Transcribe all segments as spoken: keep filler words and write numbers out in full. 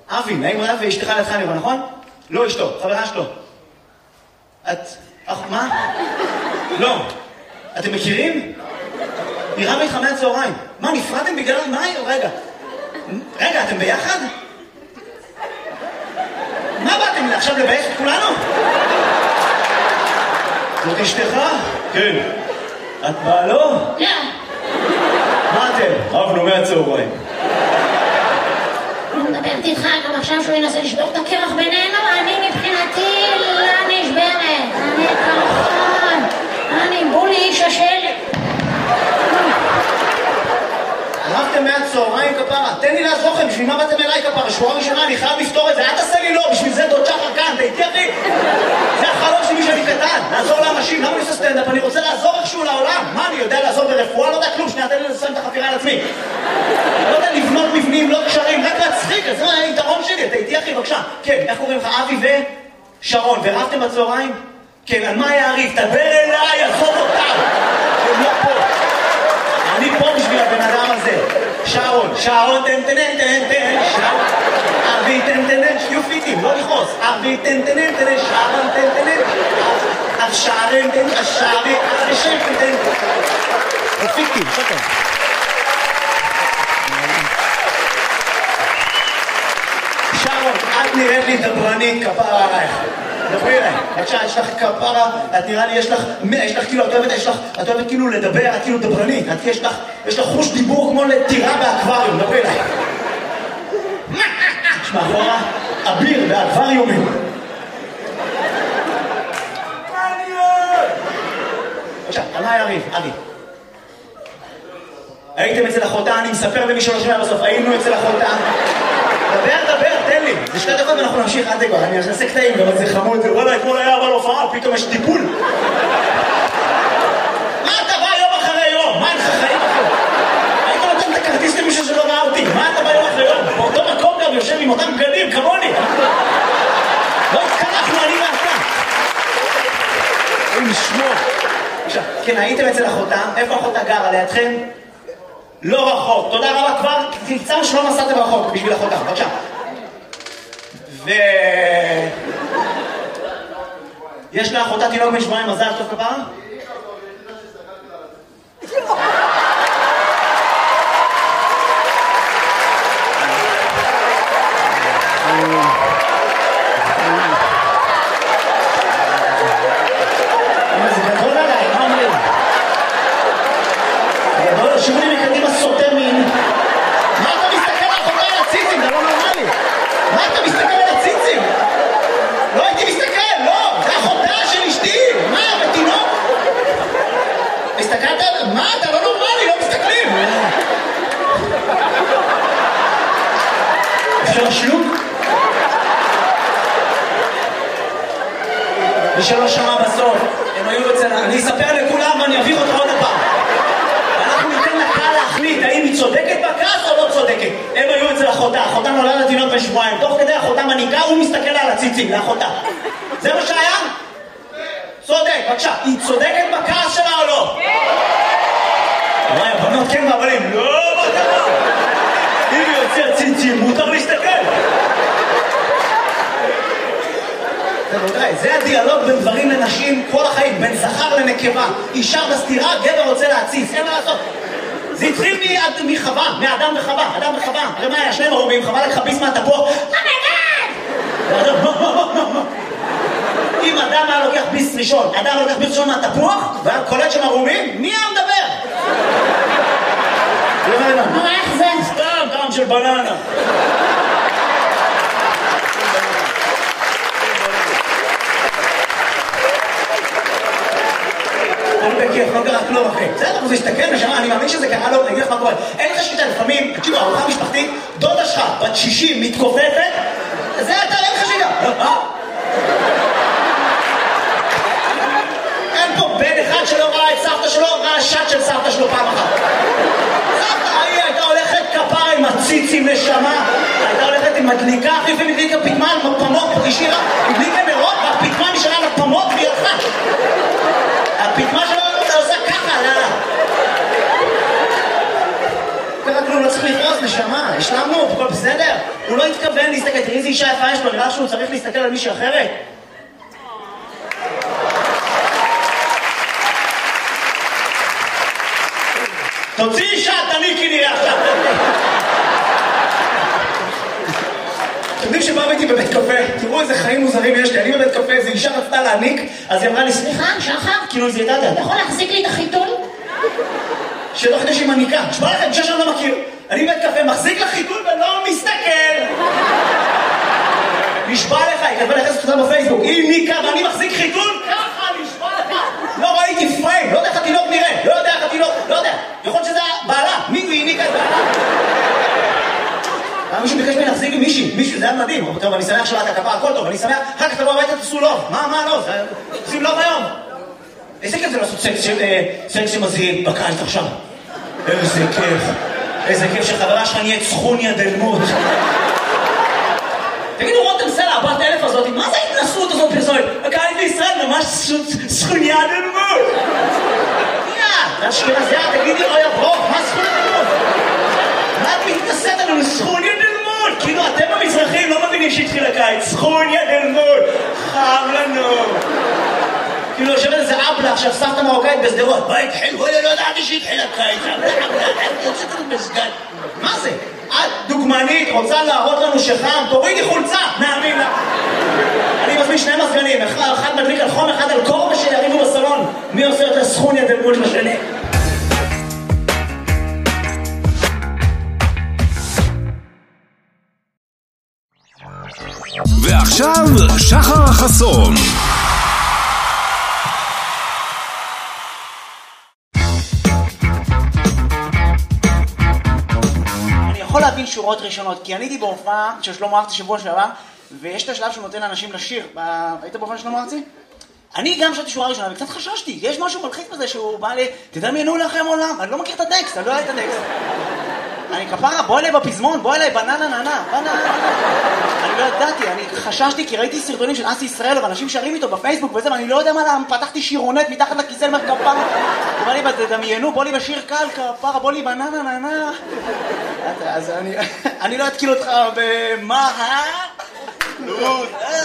אבי, נעים רב ואשתך לידך אני רואה, נכון? לא אשתו, חברה שלו. את... מה? לא. אתם מכירים? היא רבה איתך מהצהריים. מה, נפרדתם בגלל מה? רגע. רגע, אתם ביחד? מה באתם עכשיו לבייך את כולנו? זאת אשתך? כן. את בעלו? לא. מה אתם? רבנו מהצהריים. אני מדברת איתך גם עכשיו שהוא ינסה לשבור את הקרח בינינו, אני מבחינתי לא נשברת. אני כרחון. אני בולי איש השלג. רבתם מהצהריים כפרה, תן לי לעזור לכם, בשביל מה באתם אליי כפרה? שבועה ראשונה, אני חייב לפתור את זה, אל תעשה לי לא, בשביל זה דוד שחר כאן, אתה איתי אחי? זה החלום שלי שאני קטן, לעזור לאנשים, למה אני עושה סטנדאפ? אני רוצה לעזור איכשהו לעולם, מה אני יודע לעזור ברפואה? לא יודע כלום, שנייה, תן לי לסיים את החפירה על עצמי. לא יודע לבנות מבנים, לא קשרים, רק להצחיק, אז זה היתרון שלי, אתה איתי אחי, בבקשה. כן, איך קוראים לך? אבי ושרון, ורבתם בצהריים? כן, על מה היה הריב? תדבר אליי, עזוב אותם. הם לא פה. אני פה בשביל הבן אדם הזה. שרון, שרון, תן תן תן תן, שרון. אבי תן תן תן, יופיטים, לא לכעוס. אבי תן תן תן תן, שרון תן תן תן. אב שרון תן, אשרי, אשרי תן תן. יופיטים, שוקר. שרון, את נראית לי דברנית כפרה עלייך. דברי אליי, בבקשה, יש לך כפרה, את נראה לי, יש לך, יש לך כאילו, את אוהבת, יש לך, את אוהבת כאילו לדבר, את כאילו דברנית, את יש לך, יש לך חוש דיבור כמו לטירה באקווריום, דברי אליי. יש מאחורה, אביר באקווריומים. בבקשה, על מה היה ריב? אבי. הייתם אצל אחותה, אני מספר למי שלא שומע בסוף, היינו אצל אחותה. דבר, דבר, תן לי. זה שתי דקות ואנחנו נמשיך עד כבר. אני אעשה קטעים, גם זה חמוד. וואלה, אתמול היה אבל הופעה, פתאום יש טיפול. מה אתה בא יום אחרי יום? מה אין לך חיים אחרי? היית נותן את הכרטיס למישהו שלא ראה אותי. מה אתה בא יום אחרי יום? באותו מקום גם יושב עם אותם בגדים, כמוני. לא התקלחנו, אני ואתה. אוי, נשמור. עכשיו, כן, הייתם אצל אחותה. איפה אחותה גרה? לידכם? לא רחוק, תודה רבה, כבר תמצא שלא נסעתם רחוק בשביל אחותה, בבקשה. ו... יש לאחותה תינוק בן שבועיים, מזל טוב כפרה? זה גדול עליי, מה אומרים? גדול, שימו לי מקדימה סוטה מין. מה אתה מסתכל על אחותה על הציצים? זה לא נורמלי. מה אתה מסתכל על הציצים? לא הייתי מסתכל, לא. זה אחותה של אשתי. מה, בתינוק? הסתכלת על... מה, אתה לא נורמלי, לא מסתכלים. אפשר לשלוק? מי שלא שמע בסוף, הם היו אצל... אני אספר לכולם ואני אביך אותך עוד הפעם. אנחנו ניתן לקהל להחליט האם היא צודקת בכעס או לא צודקת. הם היו אצל אחותה, אחותה נולדה תינוק בן שבועיים. תוך כדי אחותה מניקה, הוא מסתכל על הציצים, לאחותה. זה מה שהיה? צודק, בבקשה. היא צודקת בכעס שלה או לא? כן! וואי, הבנות כן והבנים, לא, מה קרה? אם היא יוצא ציצים, מותר להסתכל. זה הדיאלוג בין דברים לנשים כל החיים, בין זכר לנקבה. אישה בסתירה, גבר רוצה להציץ, אין מה לעשות. זה התחיל מחווה, מאדם וחווה, אדם וחווה. הרי מה היה? שניהם ערומים, חווה לקחה ביס מהתפוח. אומייגאד! אם אדם היה לוקח ביס ראשון, אדם לוקח ביס ראשון מהתפוח, והיה קולט שהם ערומים, מי היה מדבר? נו, איך זה? סתם, טעם של בננה. בכיף, לא קרה כלום אחי. בסדר, זה השתכן ושמע, אני מאמין שזה קרה לו, אני אגיד לך מה קורה. אין לך שליטה, לפעמים, תקשיבו, ארוחה משפחתית, דודה שלך, בת שישים, מתכופפת, זה אתה, אין לך שליטה. אין פה בן אחד שלא ראה את סבתא שלו, ראה שט של סבתא שלו פעם אחת. סבתא, היא הייתה הולכת כפרה עם הציצים נשמה, הייתה הולכת עם מדליקה, אחי לפעמים הדליקה פתמה על מפמות, השאירה, הדליקה נרות, והפתמה נשארה על הפמות והיא הלכה. הפתמה שלו עושה ככה, לאללה. ככה כלום, לא צריך לכעוס, נשמה, השלמנו, הכל בסדר? הוא לא התכוון להסתכל, תראי איזה אישה יפה יש לו, נראה שהוא צריך להסתכל על מישהי אחרת. תוציא אישה, תניקי נראה עכשיו. אתם יודעים שבאו איתי בבית קפה, תראו איזה חיים מוזרים יש לי, אני בבית קפה, איזו אישה רצתה להניק, אז היא אמרה לי, סליחה, שחר, כאילו זה ידעת, אתה יכול להחזיק לי את החיתול? שתוך כדי שהיא מניקה, שמה לכם, אישה שאני לא מכיר, אני בבית קפה, מחזיק לחיתול ולא מסתכל. נשבע לך, היא כתבה לחסת אותה בפייסבוק, היא ניקה ואני מחזיק חיתול, ככה, נשבע לך. לא ראיתי פריים, לא יודע איך התינוק נראה, לא יודע איך התינוק, לא יודע, יכול שזה בעלה, מי היא ניקה את בעלה? מישהו ביקש ממני להחזיק עם מישהי, מישהו, זה היה מדהים, טוב, אני שמח שבאת הכפה, הכל טוב, אני שמח, אחר כך תבוא הביתה תעשו לוב, מה, מה לוב? עושים לוב היום. איזה כיף זה לעשות סקס שמזהים בקיץ עכשיו. איזה כיף, איזה כיף שחברה שלך נהיית סכוניה דלמות. תגידו, רותם סלע, הבת אלף הזאת, מה זה ההתנסות הזאת פרסומת? הקיץ בישראל ממש סכוניה דלמות. יא, אשכנזיה, תגידי, אוי הברוק, מה סכוניה דלמות? מה את מתנסית עלינו? סכוניה דלמות! כאילו אתם המזרחים לא מבינים שהתחיל הקיץ. סכוניה דלמות! חם לנו! כאילו יושבת איזה אבלה עכשיו סבתא מרוקאית בסדרות. מה התחיל? וואלה לא ידעתי שהתחיל הקיץ. יוצאת לנו בסגן. מה זה? את דוגמנית, רוצה להראות לנו שחם, תורידי חולצה! נאמין לה! אני מזמין שני מזגנים, אחד מדליק על חום, אחד על קור ושיריבו בסלון. מי עושה יותר סכוניה דלמות לשני? ועכשיו שחר חסון. אני יכול להבין שורות ראשונות, כי אני הייתי בהופעה של שלמה ארצי שבוע שעבר, ויש את השלב שהוא נותן לאנשים לשיר. היית בהופעה של שלמה ארצי? אני גם שרתי שורה ראשונה, וקצת חששתי. יש משהו מלחיץ בזה שהוא בא לי, תדמיינו לכם עולם. אני לא מכיר את הטקסט, אני לא יודע את הטקסט. אני כפרה, בוא אליי בפזמון, בוא אליי בננה ננה, בננה ננה. אני לא ידעתי, אני חששתי כי ראיתי סרטונים של אסי ישראל, ואנשים שרים איתו בפייסבוק וזה, ואני לא יודע מה, פתחתי שירונט מתחת לכיסא למר כפרה. הוא בא לי, תדמיינו, בוא לי בשיר קל, כפרה, בוא לי בננה ננה. אז אני, אני לא אתקיל אותך במה, אה? נו,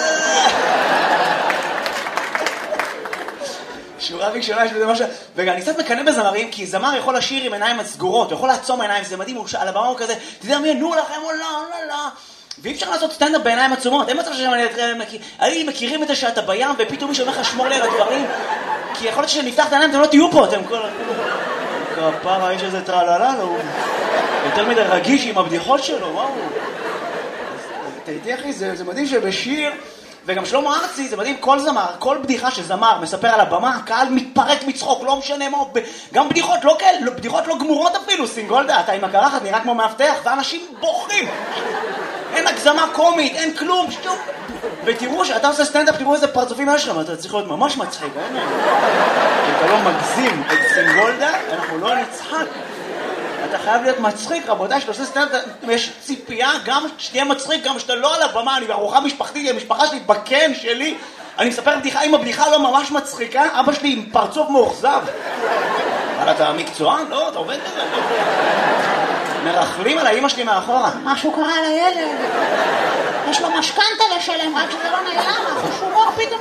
שורה ראשונה של זה משהו, וגם אני קצת מקנא בזמרים, כי זמר יכול לשיר עם עיניים סגורות, הוא יכול לעצום עיניים, זה מדהים, הוא על הבמה הוא כזה, תדמיינו לכם, או לא, לא, לא. ואי אפשר לעשות סטנדאפ בעיניים עצומות, אין מצב שאני מכירים את זה שאתה בים, ופתאום מישהו אומר לך שמור לי על הדברים, כי יכול להיות שנפתח את העיניים, אתם לא תהיו פה, אתם כל... כפרה, יש איזה טרללה, הוא יותר מדי רגיש עם הבדיחות שלו, וואו. תהייתי אחי, זה מדהים שבשיר... וגם שלמה ארצי, זה מדהים, כל זמר, כל בדיחה שזמר מספר על הבמה, הקהל מתפרק מצחוק, לא משנה מה, גם בדיחות לא כאלה, בדיחות לא גמורות אפילו, סינגולדה, אתה עם הקרחת נראה כמו מאבטח, ואנשים בוכים. אין הגזמה קומית, אין כלום, שטוב. ותראו שאתה עושה סטנדאפ, תראו איזה פרצופים יש לך, אתה צריך להיות ממש מצחיק, אין? אתה לא מגזים את סינגולדה, אנחנו לא נצחק. אתה חייב להיות מצחיק, רבותיי, שאתה עושה סטנדאפ, יש ציפייה גם שתהיה מצחיק, גם שאתה לא על הבמה, אני בארוחה משפחתית, המשפחה שלי בקן שלי, אני מספר בדיחה, אם הבדיחה לא ממש מצחיקה, אבא שלי עם פרצוף מאוכזב. אבל אתה מקצוען? לא, אתה עובד בזה. מרחלים על האמא שלי מאחורה. משהו קרה לילד. יש לו משכנתה לשלם, רק שזה לא נעלם, חשומור פתאום.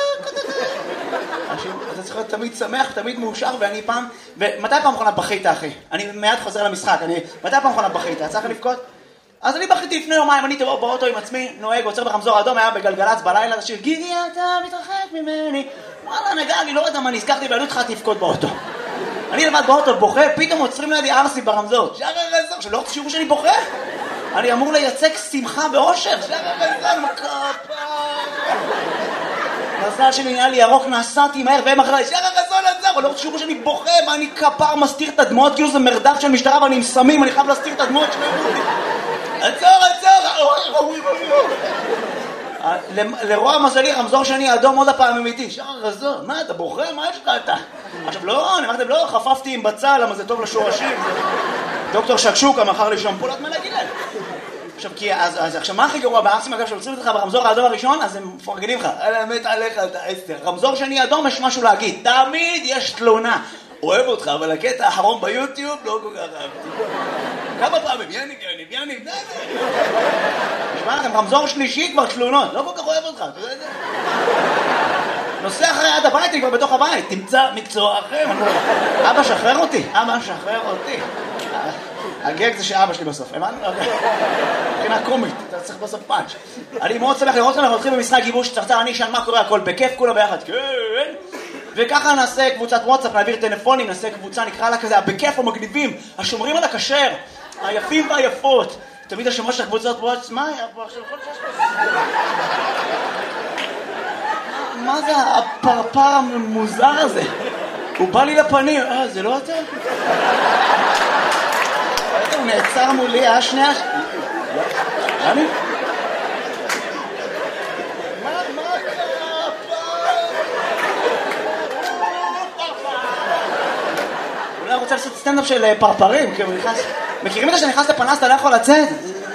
אתה צריך להיות תמיד שמח, תמיד מאושר, ואני פעם... ומתי פעם אחרונה בכית, אחי? אני מיד חוזר למשחק, אני... מתי פעם אחרונה בכית? צריך לבכות? אז אני בכיתי לפני יומיים, אני תראו באוטו עם עצמי, נוהג, עוצר ברמזור אדום, היה בגלגלץ בלילה, זה שיר, גיגי, אתה מתרחק ממני. וואלה, נגע, אני לא יודע מה, נזכרתי בעלות התחלתי לבכות באוטו. אני לבד באוטו בוכה, פתאום עוצרים לידי ארסי ברמזור. שחר חסון, שלא תשירו שאני בוכה. אני אמור לייצג שמחה ואושר. שחר חסון, מקפה. המזל שלי נהיה לי ירוק, נסעתי מהר, והם אחרי, שחר חסון עצר, אבל לא תשירו שאני בוכה, ואני כפר מסתיר את הדמעות, כאילו זה מרדף של משטרה, ואני עם סמים, אני חייב להסתיר את הדמעות שלהם. עצור, עצור! לרוע מזלי, רמזור שני אדום עוד הפעם אמיתי. שחר חסון, מה אתה בוכה? מה יש לך אתה? עכשיו לא, אני אמרתם לא, חפפתי עם בצל, למה זה טוב לשורשים. דוקטור שקשוקה מכר לי שמפולת מלאגי להם. עכשיו, כי, אז, אז, עכשיו, מה הכי גרוע? בארצים, אגב, שעוצרים אותך ברמזור האדום הראשון, אז הם מפרגנים לך. אלה, מת עליך, אתה אסתר. רמזור שני אדום, יש משהו להגיד. תמיד יש תלונה. אוהב אותך, אבל הקטע האחרון ביוטיוב לא כל כך אהבתי. כמה פעמים, יניב, יניב, יניב, די, די. נשמע לכם, רמזור שלישי כבר תלונות, לא כל כך אוהב אותך, אתה יודע את זה? נוסע אחרי עד הבית, אני כבר בתוך הבית, תמצא מקצוע אחר. אבא, שחרר אותי, אבא, שחרר אותי. הגג זה שאבא שלי בסוף, הבנת? מבחינה קומית, אתה צריך בסוף פאנץ'. אני מאוד שמח לראות אותם, אנחנו הולכים במשחק גיבוש צרצר, אני אשאל מה קורה, הכל בכיף, כולה ביחד, כן. וככה נעשה קבוצת וואטסאפ, נעביר טלפונים, נעשה קבוצה, נקרא לה כזה, בכיף המגניבים, השומרים על הכשר, היפים והיפות. תמיד השומר של הקבוצות וואטסאפ, מה היה פה עכשיו? מה זה הפרפר המוזר הזה? הוא בא לי לפנים, אה, זה לא אתה? הוא נעצר מולי, אה, שנייה? אני? מה, מה קרה פה? אולי רוצה לעשות סטנדאפ של פרפרים, כי הוא נכנס... מכירים את זה שנכנס לפנס, אתה לא יכול לצאת?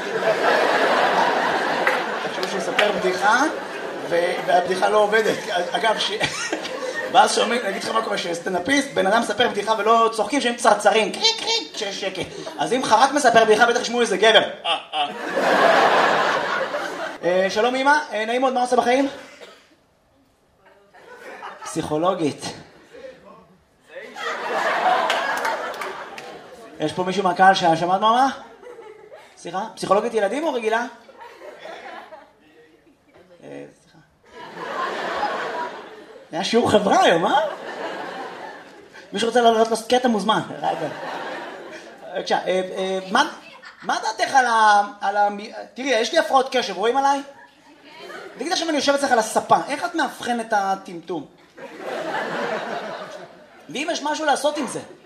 תחשבו שהוא יספר בדיחה, והבדיחה לא עובדת. אגב, ואז שומעים, נגיד לך מה קורה, שסטנדאפיסט, בן אדם מספר בדיחה ולא צוחקים, שהם צרצרים, קריק קריק, כשיש שקט. אז אם חרק מספר בדיחה, בטח ישמעו איזה גבר. שלום אמא, נעים מאוד, מה עושה בחיים? פסיכולוגית. יש פה מישהו מהקהל ששמעת מה? סליחה? פסיכולוגית ילדים או רגילה? סליחה. היה שיעור חברה היום, אה? מישהו רוצה לעלות לו קטע מוזמן. בבקשה, מה דעתך על ה... תראי, יש לי הפרעות קשב, רואים עליי? תגיד עכשיו אני יושב אצלך על הספה, איך את מאבחן את הטמטום? ואם יש משהו לעשות עם זה?